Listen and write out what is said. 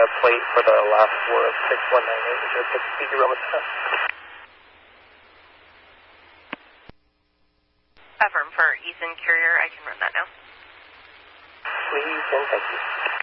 plate for the last four of 6198, which is 60 Roman. Affirm for Eason Courier, I can run that now. Please and thank you.